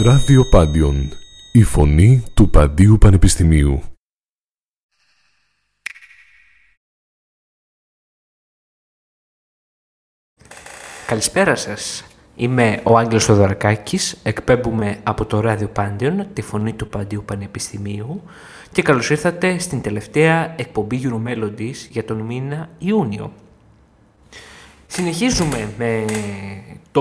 Ράδιο Πάντιον, η φωνή του Παντίου Πανεπιστημίου. Καλησπέρα σας. Είμαι ο Άγγελος Θοδωρακάκης, εκπέμπουμε από το Ράδιο Πάντιον, τη φωνή του Παντίου Πανεπιστημίου και καλώς ήρθατε στην τελευταία εκπομπή Euromelodies για τον μήνα Ιούνιο. Συνεχίζουμε με το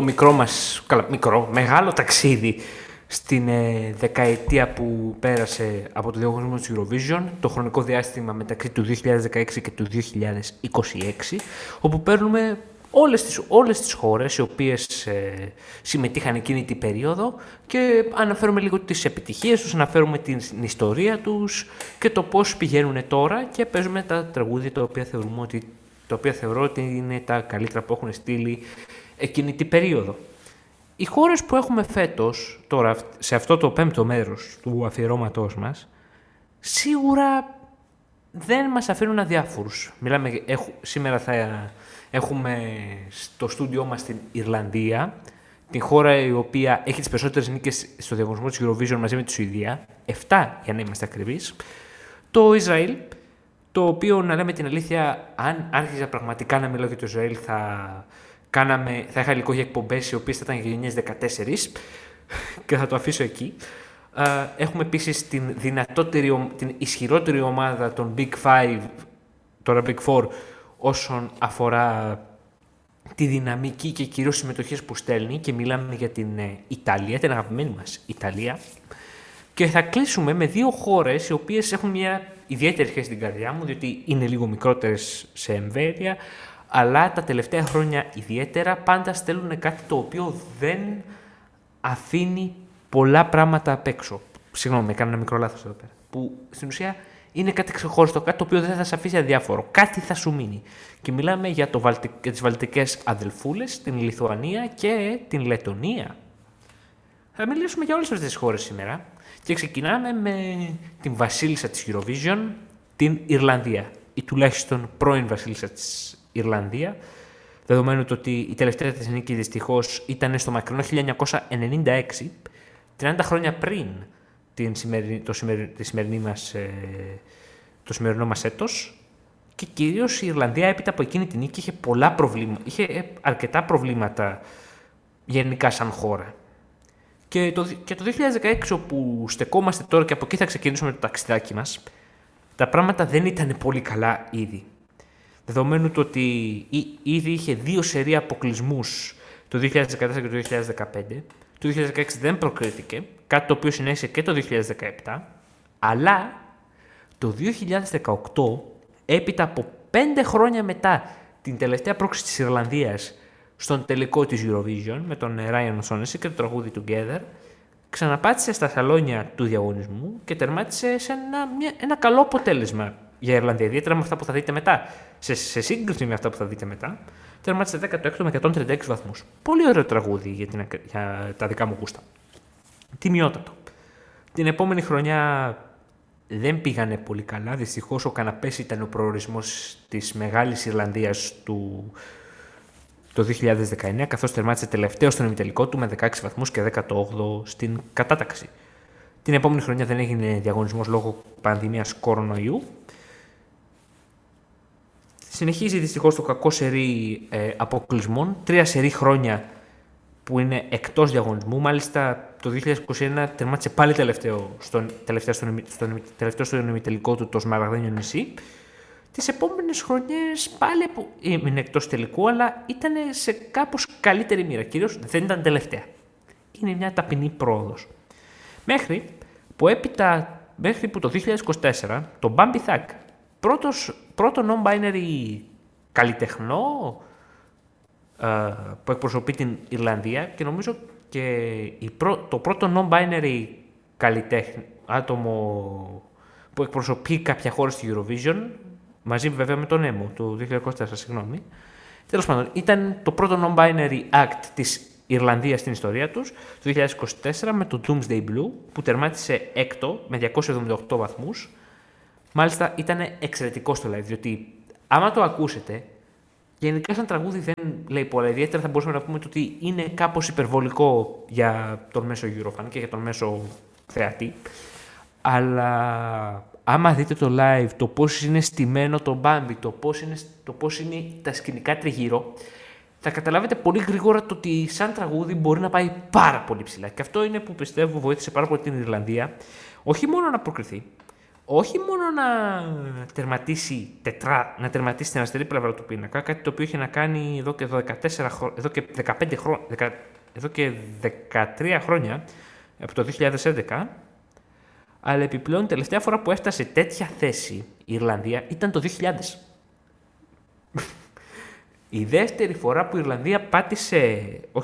μεγάλο ταξίδι στην δεκαετία που πέρασε από το διαγωνισμό του Eurovision, το χρονικό διάστημα μεταξύ του 2016 και του 2026, όπου παίρνουμε όλες τις χώρες οι οποίες συμμετείχαν εκείνη την περίοδο και αναφέρουμε λίγο τις επιτυχίες τους, αναφέρουμε την ιστορία τους και το πώς πηγαίνουν τώρα και παίζουμε τα τραγούδια τα οποία θεωρώ ότι είναι τα καλύτερα που έχουν στείλει εκείνη την περίοδο. Οι χώρες που έχουμε φέτος, τώρα σε αυτό το πέμπτο μέρος του αφιερώματός μας, σίγουρα δεν μας αφήνουν αδιάφορους. Σήμερα θα έχουμε στο στούντιό μας την Ιρλανδία, την χώρα η οποία έχει τις περισσότερες νίκες στο διαγωνισμό της Eurovision μαζί με τη Σουηδία, 7 για να είμαστε ακριβείς, το Ισραήλ, το οποίο, να λέμε την αλήθεια, αν άρχιζα πραγματικά να μιλάω για το Ισραήλ θα είχα υλικό για εκπομπές οι οποίες θα ήταν για γενιές 14 και θα το αφήσω εκεί. Έχουμε επίσης την ισχυρότερη ομάδα των Big Five, τώρα Big Four, όσον αφορά τη δυναμική και κυρίως συμμετοχές που στέλνει, και μιλάμε για την Ιταλία, την αγαπημένη μας Ιταλία. Και θα κλείσουμε με δύο χώρες οι οποίες έχουν μια ιδιαίτερη σχέση στην καρδιά μου, διότι είναι λίγο μικρότερες σε εμβέλεια, αλλά τα τελευταία χρόνια ιδιαίτερα πάντα στέλνουν κάτι το οποίο δεν αφήνει πολλά πράγματα απ' έξω. Συγγνώμη, έκανα ένα μικρό λάθος εδώ πέρα. Που στην ουσία είναι κάτι ξεχωριστό, κάτι το οποίο δεν θα σε αφήσει αδιάφορο. Κάτι θα σου μείνει. Και μιλάμε για τις βαλτικές αδελφούλες, την Λιθουανία και την Λετονία. Θα μιλήσουμε για όλες αυτές τις χώρες σήμερα και ξεκινάμε με την βασίλισσα της Eurovision, την Ιρλανδία, ή τουλάχιστον πρώην βασίλισσα της Ιρλανδία, δεδομένου ότι η τελευταία της νίκη δυστυχώς ήταν στο μακρινό 1996, 30 χρόνια πριν το σημερινό μας έτος, και κυρίως η Ιρλανδία έπειτα από εκείνη την νίκη είχε αρκετά προβλήματα γενικά σαν χώρα. Και το 2016, όπου στεκόμαστε τώρα και από εκεί θα ξεκινήσουμε το ταξιδάκι μας, τα πράγματα δεν ήταν πολύ καλά ήδη. Δεδομένου το ότι ήδη είχε δύο σερί αποκλεισμούς το 2014 και το 2015, το 2016 δεν προκρίθηκε, κάτι το οποίο συνέχισε και το 2017, αλλά το 2018, έπειτα από 5 χρόνια μετά την τελευταία πρόκριση της Ιρλανδίας στον τελικό της Eurovision με τον Ryan O'Shaughnessy και το τραγούδι Together, ξαναπάτησε στα σαλόνια του διαγωνισμού και τερμάτισε σε ένα καλό αποτέλεσμα για Ιρλανδία, ιδιαίτερα με αυτά που θα δείτε μετά. Σε σύγκριση με αυτά που θα δείτε μετά, τερμάτισε 16ο με 136 βαθμούς. Πολύ ωραίο τραγούδι για τα δικά μου γούστα. Τιμιότατο. Την επόμενη χρονιά δεν πήγανε πολύ καλά. Δυστυχώς ο καναπές ήταν ο προορισμός της Μεγάλης Ιρλανδίας το 2019, καθώς τερμάτισε τελευταίο στον ημιτελικό του με 16 βαθμούς και 18ο στην κατάταξη. Την επόμενη χρονιά δεν έγινε διαγωνισμός λόγω πανδημίας κορονοϊού. Συνεχίζει δυστυχώς το κακό σερί αποκλεισμών, 3 σερί χρόνια που είναι εκτός διαγωνισμού. Μάλιστα το 2021 τερμάτισε πάλι τελευταίο στον ημιτελικό του το Σμαραγδένιο νησί. Τις επόμενες χρονιές πάλι είναι εκτός τελικού, αλλά ήταν σε κάπως καλύτερη μοίρα. Κυρίως δεν ήταν τελευταία. Είναι μια ταπεινή πρόοδος. Μέχρι που το 2024 το Bambi Thug, πρώτο non-binary καλλιτεχνό που εκπροσωπεί την Ιρλανδία, και νομίζω και το πρώτο non-binary άτομο που εκπροσωπεί κάποια χώρα στη Eurovision, μαζί βέβαια με τον Έμο του 2024, συγγνώμη. Τέλος πάντων, ήταν το πρώτο non-binary act της Ιρλανδίας στην ιστορία τους, το 2024 με το Doomsday Blue, που τερμάτισε έκτο με 278 βαθμούς. Μάλιστα ήταν εξαιρετικό στο live, διότι άμα το ακούσετε, Γενικά, σαν τραγούδι δεν λέει πολλά. Ιδιαίτερα θα μπορούσαμε να πούμε ότι είναι κάπως υπερβολικό για τον μέσο Eurofan και για τον μέσο θεατή. Αλλά άμα δείτε το live, το πώς είναι στημένο το Bambi, το πώς είναι τα σκηνικά τριγύρω, θα καταλάβετε πολύ γρήγορα το ότι σαν τραγούδι μπορεί να πάει πάρα πολύ ψηλά. Και αυτό είναι που πιστεύω βοήθησε πάρα πολύ την Ιρλανδία, όχι μόνο να προκριθεί, όχι μόνο να τερματίσει στην αριστερή πλευρά του πίνακα, κάτι το οποίο είχε να κάνει εδώ και 13 χρόνια, από το 2011, αλλά επιπλέον τελευταία φορά που έφτασε τέτοια θέση η Ιρλανδία ήταν το 2000. Η δεύτερη φορά που η Ιρλανδία πάτησε,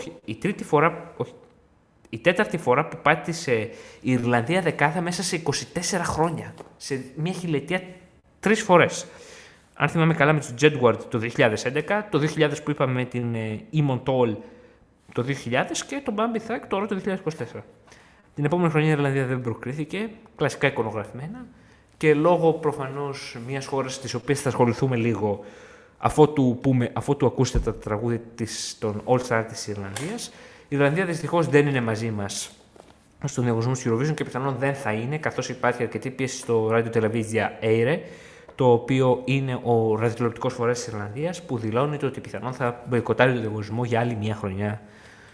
η τέταρτη φορά που πάτησε η Ιρλανδία δεκάδα μέσα σε 24 χρόνια. Σε μια χιλιετία 3 φορές. Αν θυμάμαι καλά με τους Jedward το 2011, το 2000 που είπαμε με την Eamon Toll το 2000 και τον Bambi Thak τώρα το 2024. Την επόμενη χρονιά η Ιρλανδία δεν προκρίθηκε, κλασικά εικονογραφημένα και λόγω προφανώς μιας χώρας της οποίας θα ασχοληθούμε λίγο αφότου ακούσετε τα τραγούδια των All Star της Ιρλανδίας. Η Ιρλανδία δυστυχώς δεν είναι μαζί μας στον διαγωνισμό του Eurovision και πιθανόν δεν θα είναι, καθώς υπάρχει αρκετή πίεση στο Radio Television Eire, το οποίο είναι ο ραδιοτηλεοπτικός φορέας της Ιρλανδίας, που δηλώνει ότι πιθανόν θα μποϊκοτάρει τον διαγωνισμό για άλλη μια χρονιά.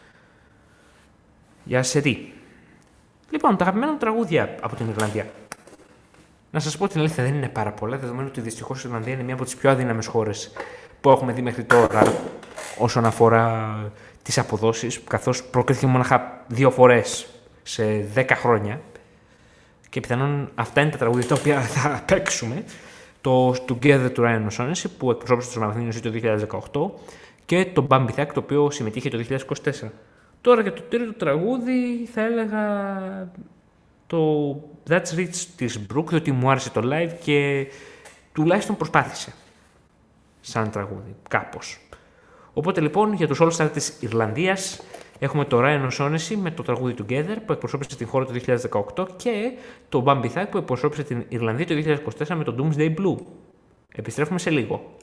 Για σε τι. Λοιπόν, τα αγαπημένα μου τραγούδια από την Ιρλανδία. Να σας πω την αλήθεια, δεν είναι πάρα πολλά, δεδομένου ότι δυστυχώς η Ιρλανδία είναι μία από τις πιο αδύναμες χώρες που έχουμε δει μέχρι τώρα όσον αφορά τις αποδόσεις, καθώς προκρίθηκε μονάχα 2 φορές σε 10 χρόνια. Και πιθανόν αυτά είναι τα τραγούδια τα οποία θα παίξουμε. Το Together του Ryan O'Shaughnessy που εκπροσώπησε το Σαμαραθίνιο το 2018 και το Bambi Thak το οποίο συμμετείχε το 2024. Τώρα για το τρίτο τραγούδι θα έλεγα το That's Rich της Brooke, διότι μου άρεσε το live και τουλάχιστον προσπάθησε σαν τραγούδι, κάπως. Οπότε λοιπόν για τους All Stars της Ιρλανδίας έχουμε το Ryan O'Shaughnessy με το τραγούδι Together που εκπροσώπησε την χώρα το 2018 και το Bambi Thak που εκπροσώπησε την Ιρλανδία το 2024 με το Doomsday Blue. Επιστρέφουμε σε λίγο.